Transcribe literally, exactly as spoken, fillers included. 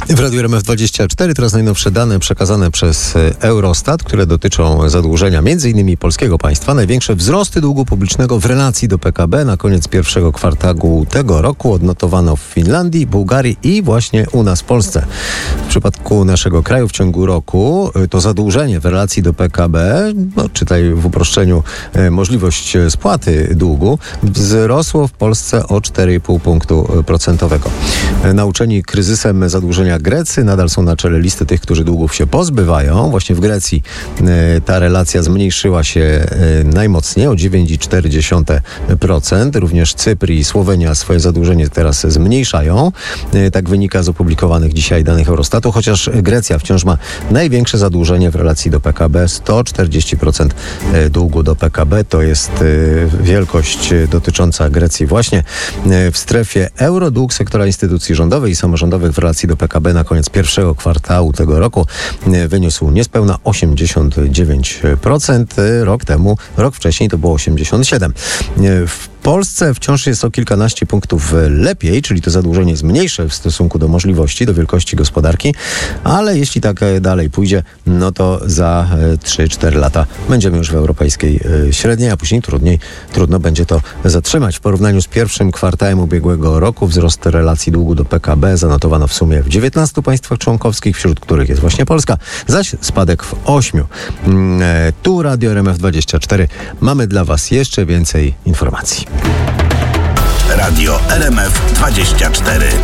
W Radiu R M F dwadzieścia cztery teraz najnowsze dane przekazane przez Eurostat, które dotyczą zadłużenia między innymi polskiego państwa. Największe wzrosty długu publicznego w relacji do P K B na koniec pierwszego kwartału tego roku odnotowano w Finlandii, Bułgarii i właśnie u nas w Polsce. W przypadku naszego kraju w ciągu roku to zadłużenie w relacji do P K B, no, czytaj w uproszczeniu możliwość spłaty długu, wzrosło w Polsce o cztery i pół punktu procentowego. Nauczeni kryzysem zadłużenia Grecy nadal są na czele listy tych, którzy długów się pozbywają. Właśnie w Grecji ta relacja zmniejszyła się najmocniej o dziewięć i cztery dziesiąte procent. Również Cypr i Słowenia swoje zadłużenie teraz zmniejszają. Tak wynika z opublikowanych dzisiaj danych Eurostatu, chociaż Grecja wciąż ma największe zadłużenie w relacji do P K B. sto czterdzieści procent długu do P K B to jest wielkość dotycząca Grecji właśnie. W strefie euro dług sektora instytucji rządowych i samorządowych w relacji do P K B na koniec pierwszego kwartału tego roku wyniósł niespełna osiemdziesiąt dziewięć procent. Rok temu, rok wcześniej to było osiemdziesiąt siedem procent. W Polsce wciąż jest o kilkanaście punktów lepiej, czyli to zadłużenie jest mniejsze w stosunku do możliwości, do wielkości gospodarki, ale jeśli tak dalej pójdzie, no to za trzy cztery lata będziemy już w europejskiej średniej, a później trudniej, trudno będzie to zatrzymać. W porównaniu z pierwszym kwartałem ubiegłego roku wzrost relacji długu do P K B zanotowano w sumie w dziewiętnastu państwach członkowskich, wśród których jest właśnie Polska, zaś spadek w ośmiu. Tu Radio R M F dwadzieścia cztery. Mamy dla Was jeszcze więcej informacji. Radio R M F dwadzieścia cztery.